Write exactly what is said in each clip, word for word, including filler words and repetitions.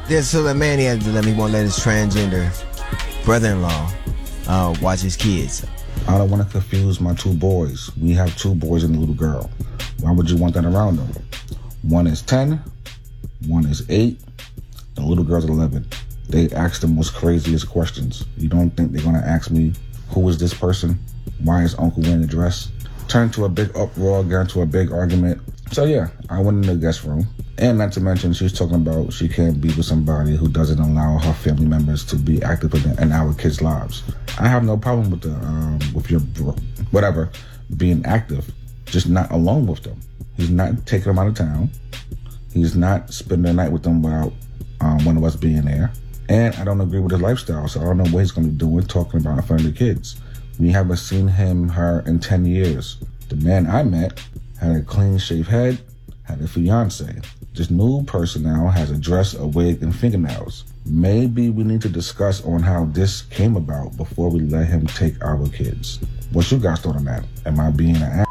There's so the man he had to let me won't let his transgender brother-in-law uh, watch his kids. I don't want to confuse my two boys. We have two boys and a little girl. Why would you want that around them? One is ten, one is eight, the little girl's eleven. They ask the most craziest questions. You don't think they're going to ask me, who is this person? Why is Uncle wearing a dress? Turned to a big uproar, got into a big argument. So yeah, I went in the guest room. And not to mention, she's talking about she can't be with somebody who doesn't allow her family members to be active in, in our kids' lives. I have no problem with the um, with your whatever being active, just not alone with them. He's not taking them out of town. He's not spending the night with them without um, one of us being there. And I don't agree with his lifestyle, so I don't know what he's going to be doing talking about in front of the kids. We haven't seen him, her in ten years. The man I met had a clean-shaved head, had a fiance. This new person now has a dress, a wig, and fingernails. Maybe we need to discuss on how this came about before we let him take our kids. What's your guys' thought on that? Am I being an ass?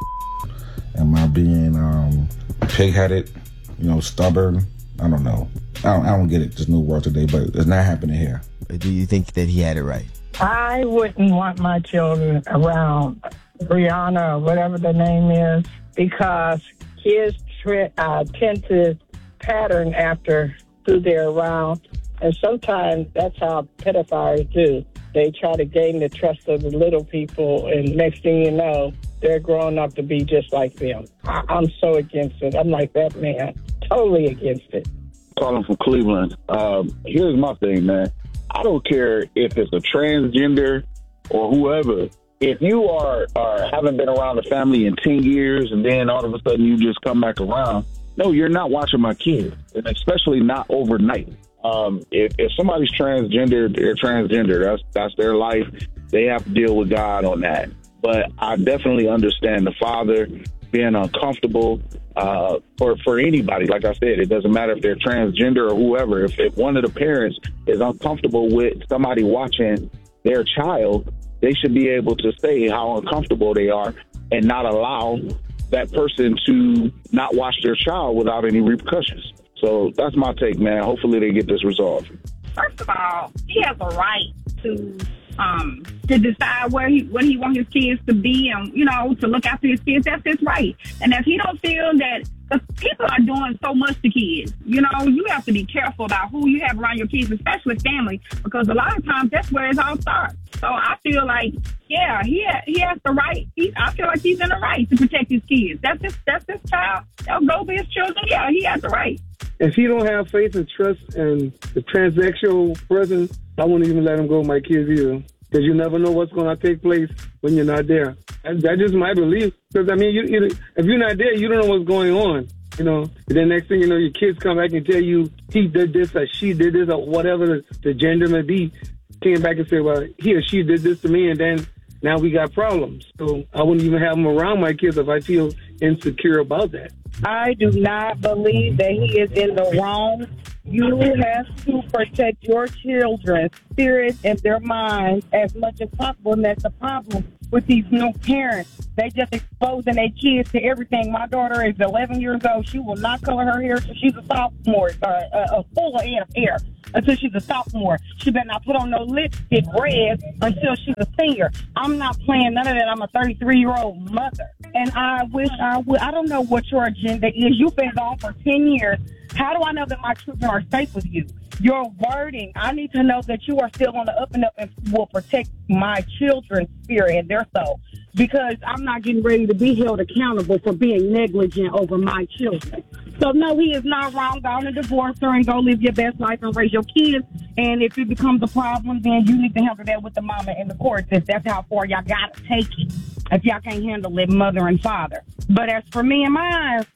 Am I being um, pig-headed, you know, stubborn? I don't know. I don't, I don't get it, this new world today, but it's not happening here. Do you think that he had it right? I wouldn't want my children around Brianna or whatever the name is, because kids tre- uh, tend to pattern after who they're around. And sometimes that's how pedophiles do. They try to gain the trust of the little people, and next thing you know, they're growing up to be just like them. I- I'm so against it. I'm like that man. Totally against it. Calling from Cleveland. Um, here's my thing, man. I don't care if it's a transgender or whoever. If you are, are haven't been around the family in ten years and then all of a sudden you just come back around, no, you're not watching my kids, and especially not overnight. Um, if, if somebody's transgender, they're transgender. That's that's their life. They have to deal with God on that. But I definitely understand the father being uncomfortable uh, for, for anybody. Like I said, it doesn't matter if they're transgender or whoever. If, if one of the parents is uncomfortable with somebody watching their child, they should be able to say how uncomfortable they are and not allow that person to not watch their child without any repercussions. So that's my take, man. Hopefully they get this resolved. First of all, he has a right to um, to decide where he what he wants his kids to be, and you know, to look after his kids. That's his right. And if he don't feel that, because people are doing so much to kids, you know, you have to be careful about who you have around your kids, especially family, because a lot of times that's where it all starts. So I feel like, yeah, he ha- he has the right. He, I feel like he's in the right to protect his kids. That's his that's his child. They'll go be his children. Yeah, he has the right. If he don't have faith and trust in the transsexual person, I wouldn't even let him go with my kids either. Because you never know what's going to take place when you're not there. That's, that's just my belief. Because, I mean, you, you, if you're not there, you don't know what's going on. You know, and then next thing you know, your kids come back and tell you he did this or she did this or whatever the, the gender may be. Came back and say, well, he or she did this to me, and then now we got problems. So I wouldn't even have them around my kids if I feel insecure about that. I do not believe that he is in the wrong. You have to protect your children's spirit and their minds as much as possible. And that's the problem with these new parents. They just exposing their kids to everything. My daughter is eleven years old. She will not color her hair until she's a sophomore, uh, a, a full head of hair until she's a sophomore. She better not put on no lipstick red until she's a senior. I'm not playing none of that. I'm a thirty-three-year-old mother. And I wish I would. I don't know what your agenda is. You've been gone for ten years. How do I know that my children are safe with you? Your wording, I need to know that you are still on the up and up and will protect my children's spirit and their soul. Because I'm not getting ready to be held accountable for being negligent over my children. So, no, he is not wrong. Go on and divorce her and go live your best life and raise your kids. And if it becomes a problem, then you need to handle that with the mama and the courts. If that's how far y'all got to take it. If y'all can't handle it, mother and father. But as for me and mine,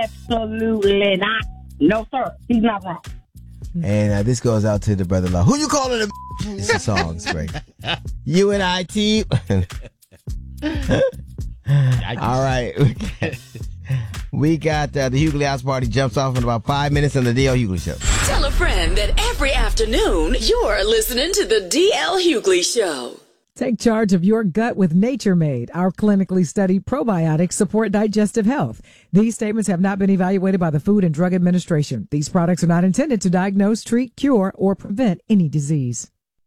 absolutely not. No, sir. He's not wrong. And uh, this goes out to the brother-in-law. Who you calling a It's a song. It's great. U N I T. All right. We got uh, the Hughley House Party jumps off in about five minutes on the D L Hughley Show. Tell a friend that every afternoon you're listening to the D L Hughley Show. Take charge of your gut with Nature Made. Our clinically studied probiotics support digestive health. These statements have not been evaluated by the Food and Drug Administration. These products are not intended to diagnose, treat, cure, or prevent any disease.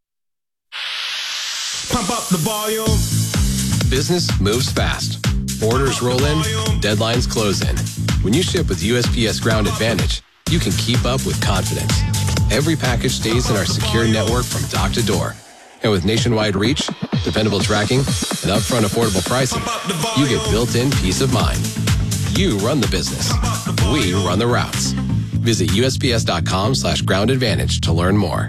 Pump up the volume. Business moves fast. Orders roll in, deadlines close in. When you ship with U S P S Ground Advantage, you can keep up with confidence. Every package stays in our secure network from dock to door. And with nationwide reach, dependable tracking, and upfront affordable pricing, you get built-in peace of mind. You run the business. We run the routes. Visit U S P S dot com slash ground advantage to learn more.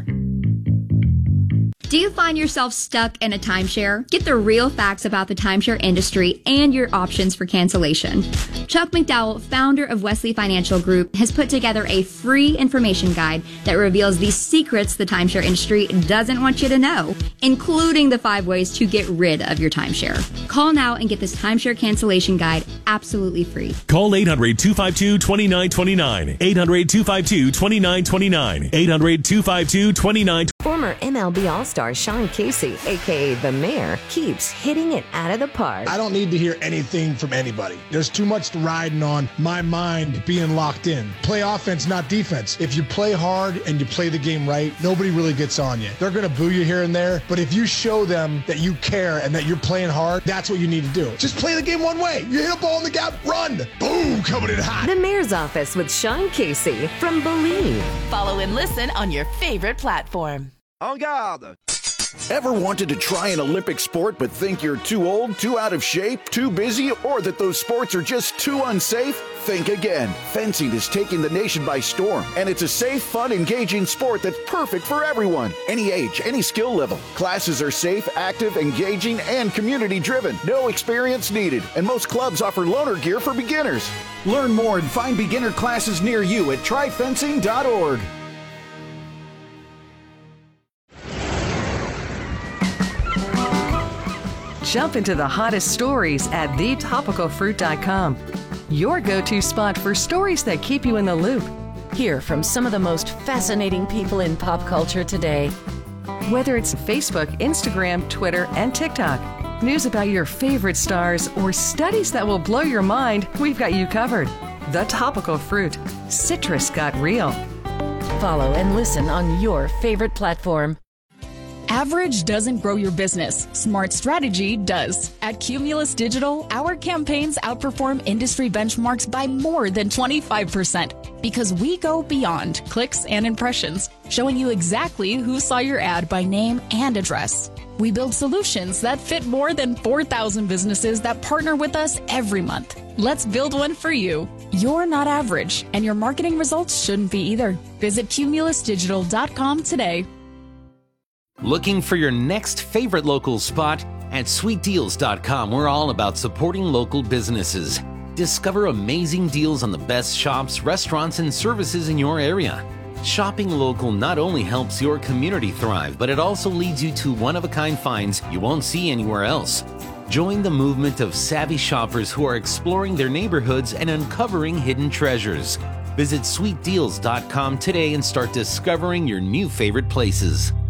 Do you find yourself stuck in a timeshare? Get the real facts about the timeshare industry and your options for cancellation. Chuck McDowell, founder of Wesley Financial Group, has put together a free information guide that reveals the secrets the timeshare industry doesn't want you to know, including the five ways to get rid of your timeshare. Call now and get this timeshare cancellation guide absolutely free. Call eight hundred, two five two, two nine two nine. eight hundred, two five two, two nine two nine. eight hundred, two five two, two nine two nine. Former M L B All-Star Sean Casey, a k a. The Mayor, keeps hitting it out of the park. I don't need to hear anything from anybody. There's too much riding on my mind being locked in. Play offense, not defense. If you play hard and you play the game right, nobody really gets on you. They're going to boo you here and there, but if you show them that you care and that you're playing hard, that's what you need to do. Just play the game one way. You hit a ball in the gap, run. Boom, coming in hot. The Mayor's Office with Sean Casey from Believe. Follow and listen on your favorite platform. En garde! Ever wanted to try an Olympic sport but think you're too old, too out of shape, too busy, or that those sports are just too unsafe? Think again. Fencing is taking the nation by storm, and it's a safe, fun, engaging sport that's perfect for everyone. Any age, any skill level. Classes are safe, active, engaging, and community-driven. No experience needed, and most clubs offer loaner gear for beginners. Learn more and find beginner classes near you at try fencing dot org. Jump into the hottest stories at the topical fruit dot com. Your go-to spot for stories that keep you in the loop. Hear from some of the most fascinating people in pop culture today. Whether it's Facebook, Instagram, Twitter, and TikTok, news about your favorite stars, or studies that will blow your mind, we've got you covered. The Topical Fruit. Citrus got real. Follow and listen on your favorite platform. Average doesn't grow your business. Smart strategy does. At Cumulus Digital, our campaigns outperform industry benchmarks by more than twenty-five percent because we go beyond clicks and impressions, showing you exactly who saw your ad by name and address. We build solutions that fit more than four thousand businesses that partner with us every month. Let's build one for you. You're not average, and your marketing results shouldn't be either. Visit cumulus digital dot com today. Looking for your next favorite local spot? At sweet deals dot com, we're all about supporting local businesses. Discover amazing deals on the best shops, restaurants, and services in your area. Shopping local not only helps your community thrive, but it also leads you to one-of-a-kind finds you won't see anywhere else. Join the movement of savvy shoppers who are exploring their neighborhoods and uncovering hidden treasures. Visit sweet deals dot com today and start discovering your new favorite places.